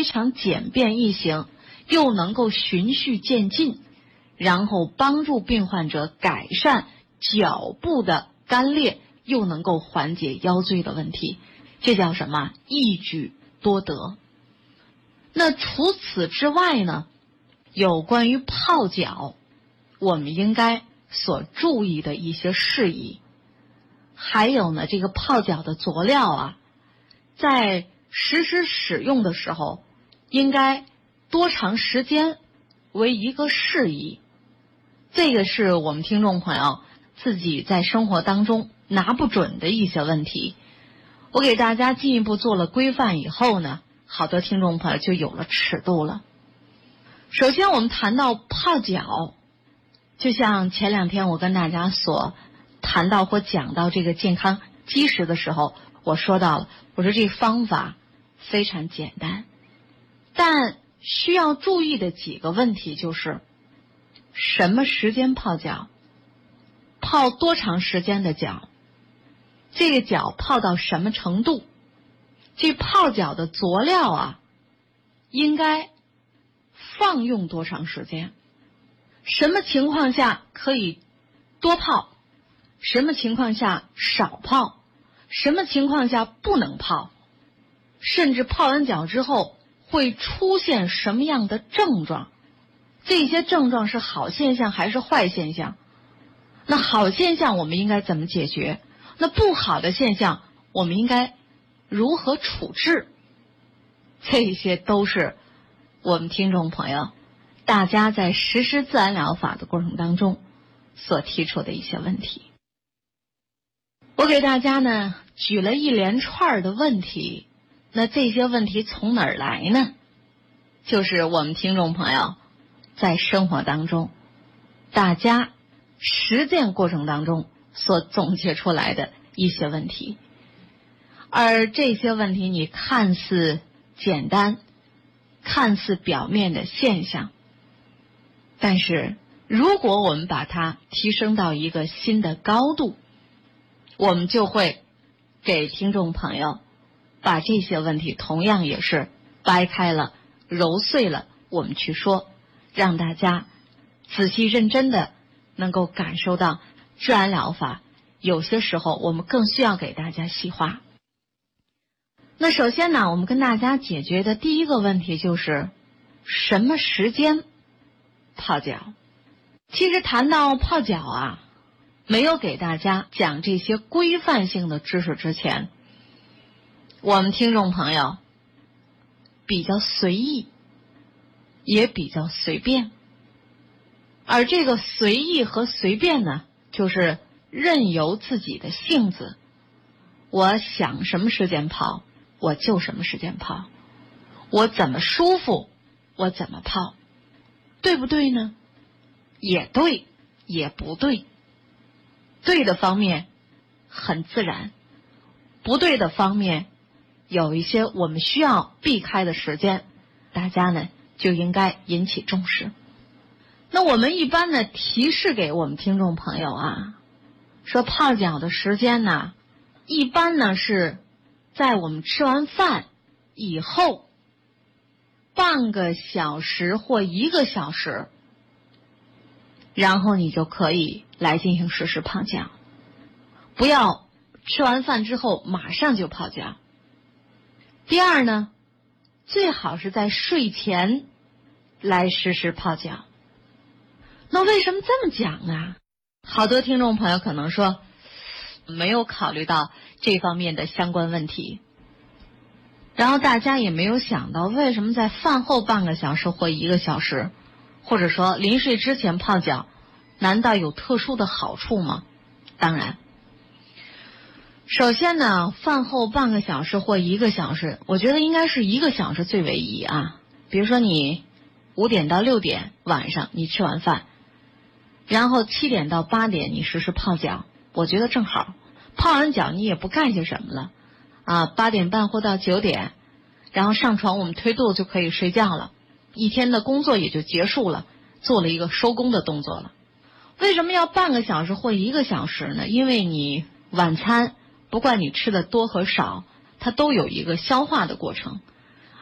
非常简便易行，又能够循序渐进，然后帮助病患者改善脚部的干裂，又能够缓解腰椎的问题。这叫什么？一举多得。那除此之外呢，有关于泡脚我们应该所注意的一些事宜，还有呢，这个泡脚的佐料啊，在实施使用的时候应该多长时间为一个适宜。这个是我们听众朋友自己在生活当中拿不准的一些问题，我给大家进一步做了规范以后呢，好多听众朋友就有了尺度了。首先我们谈到泡脚，就像前2天我跟大家所谈到或讲到这个健康基石的时候，我说到了，我说这方法非常简单，但需要注意的几个问题就是什么时间泡脚，泡多长时间的脚，这个脚泡到什么程度，这泡脚的佐料啊应该放用多长时间，什么情况下可以多泡，什么情况下少泡，什么情况下不能泡，甚至泡完脚之后会出现什么样的症状，这些症状是好现象还是坏现象，那好现象我们应该怎么解决，那不好的现象我们应该如何处置，这些都是我们听众朋友大家在实施自然疗法的过程当中所提出的一些问题。我给大家呢举了一连串的问题，那这些问题从哪儿来呢？就是我们听众朋友在生活当中大家实践过程当中所总结出来的一些问题。而这些问题你看似简单，看似表面的现象，但是如果我们把它提升到一个新的高度，我们就会给听众朋友把这些问题同样也是掰开了揉碎了我们去说，让大家仔细认真的能够感受到自然疗法有些时候我们更需要给大家细化。那首先呢，我们跟大家解决的第一个问题就是什么时间泡脚。其实谈到泡脚啊，没有给大家讲这些规范性的知识之前，我们听众朋友比较随意，也比较随便。而这个随意和随便呢，就是任由自己的性子，我想什么时间泡我就什么时间泡，我怎么舒服我怎么泡，对不对呢？也对也不对。对的方面很自然，不对的方面有一些我们需要避开的时间，大家呢就应该引起重视。那我们一般呢提示给我们听众朋友啊，说泡脚的时间呢一般呢是在我们吃完饭以后半个小时或1个小时，然后你就可以来进行实施泡脚，不要吃完饭之后马上就泡脚。第二呢，最好是在睡前来实施泡脚。那为什么这么讲啊？好多听众朋友可能说没有考虑到这方面的相关问题，然后大家也没有想到为什么在饭后半个小时或1个小时，或者说临睡之前泡脚，难道有特殊的好处吗？当然，首先呢，饭后半个小时或1个小时，我觉得应该是1个小时最为宜啊。比如说你5点到6点晚上你吃完饭，然后7点到8点你实施泡脚，我觉得正好。泡完脚你也不干些什么了啊，8点半或到9点，然后上床我们推肚子就可以睡觉了，一天的工作也就结束了，做了一个收工的动作了。为什么要半个小时或1个小时呢？因为你晚餐不管你吃的多和少，它都有一个消化的过程，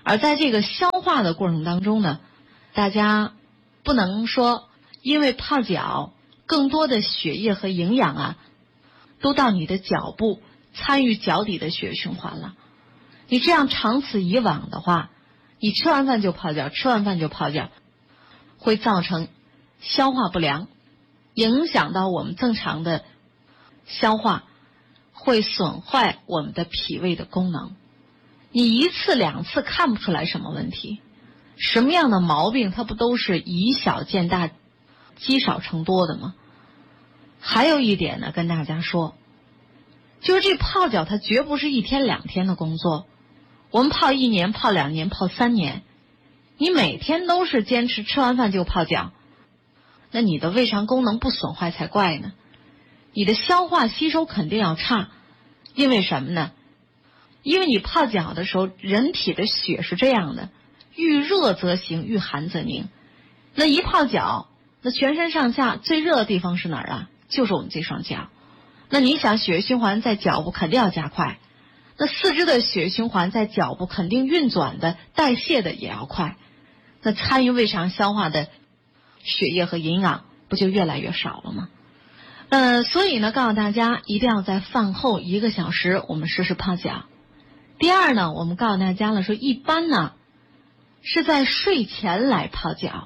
而在这个消化的过程当中呢，大家不能说因为泡脚，更多的血液和营养啊，都到你的脚部参与脚底的血液循环了。你这样长此以往的话，你吃完饭就泡脚，吃完饭就泡脚，会造成消化不良，影响到我们正常的消化，会损坏我们的脾胃的功能。你一次两次看不出来什么问题，什么样的毛病它不都是以小见大，积少成多的吗？还有一点呢，跟大家说，就是这泡脚它绝不是一天两天的工作，我们泡1年、泡2年、泡3年，你每天都是坚持吃完饭就泡脚，那你的胃肠功能不损坏才怪呢。你的消化吸收肯定要差，因为什么呢？因为你泡脚的时候，人体的血是这样的，遇热则行，遇寒则凝。那一泡脚，那全身上下最热的地方是哪儿啊？就是我们这双脚。那你想血液循环在脚部肯定要加快，那四肢的血液循环在脚部肯定运转的、代谢的也要快，那参与胃肠消化的血液和营养不就越来越少了吗？所以呢，告诉大家一定要在饭后1个小时我们试试泡脚。第二呢，我们告诉大家了，说一般呢是在睡前来泡脚，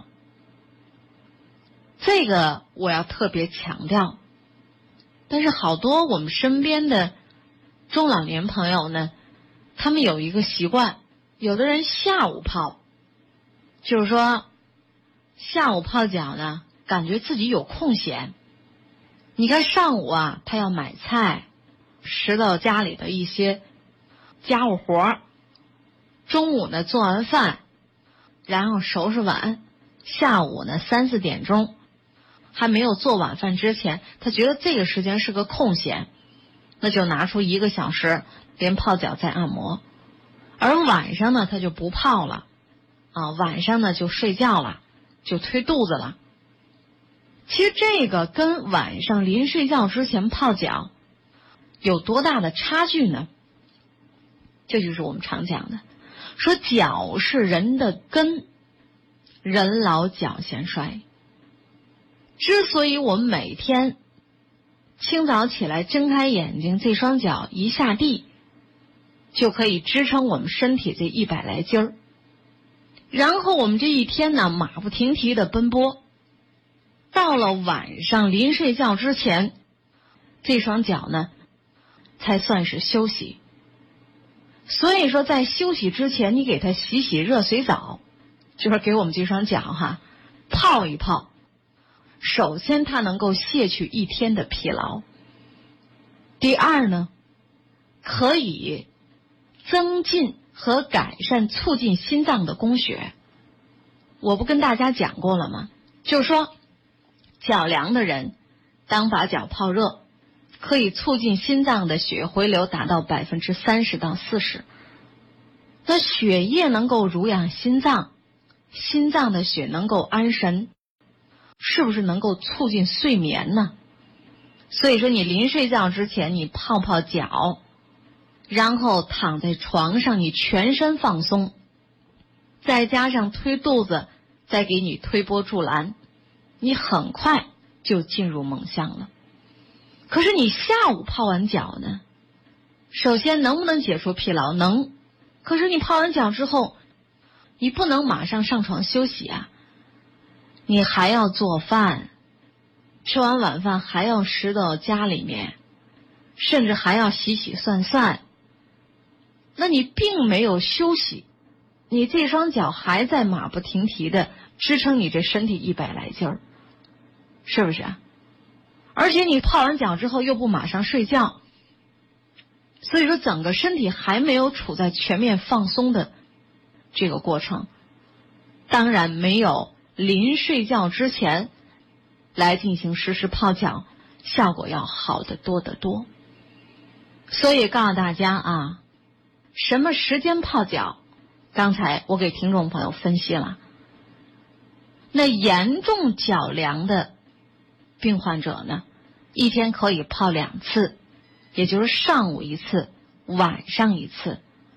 这个我要特别强调。但是好多我们身边的中老年朋友呢，他们有一个习惯，有的人下午泡，就是说下午泡脚呢，感觉自己有空闲。你看上午啊，他要买菜，拾到家里的一些家务活，中午呢做完饭，然后收拾碗，下午呢3、4点钟还没有做晚饭之前，他觉得这个时间是个空闲，那就拿出1个小时连泡脚再按摩。而晚上呢他就不泡了啊，晚上呢就睡觉了，就推肚子了。其实这个跟晚上临睡觉之前泡脚有多大的差距呢？这就是我们常讲的，说脚是人的根，人老脚先衰。之所以我们每天清早起来睁开眼睛，这双脚一下地就可以支撑我们身体这100来斤儿，然后我们这一天呢马不停蹄的奔波，到了晚上临睡觉之前，这双脚呢才算是休息。所以说在休息之前，你给它洗洗热水澡，就是给我们这双脚泡一泡，首先它能够卸去一天的疲劳。第二呢，可以增进和改善促进心脏的供血。我不跟大家讲过了吗？就是说脚凉的人，当把脚泡热，可以促进心脏的血液回流达到30%到40%。那血液能够濡养心脏，心脏的血能够安神，是不是能够促进睡眠呢？所以说你临睡觉之前你泡泡脚，然后躺在床上你全身放松，再加上推肚子，再给你推波助澜，你很快就进入梦乡了。可是你下午泡完脚呢，首先能不能解除疲劳？能。可是你泡完脚之后，你不能马上上床休息啊，你还要做饭，吃完晚饭还要拾到家里面，甚至还要洗洗涮涮。那你并没有休息，你这双脚还在马不停蹄的支撑你这身体100来斤儿，是不是啊？而且你泡完脚之后又不马上睡觉，所以说整个身体还没有处在全面放松的这个过程，当然没有临睡觉之前来进行实时泡脚效果要好得多得多。所以告诉大家啊，什么时间泡脚，刚才我给听众朋友分析了。那严重脚凉的病患者呢，一天可以泡2次，也就是上午1次，晚上1次。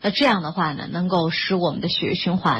那这样的话呢，能够使我们的血液循环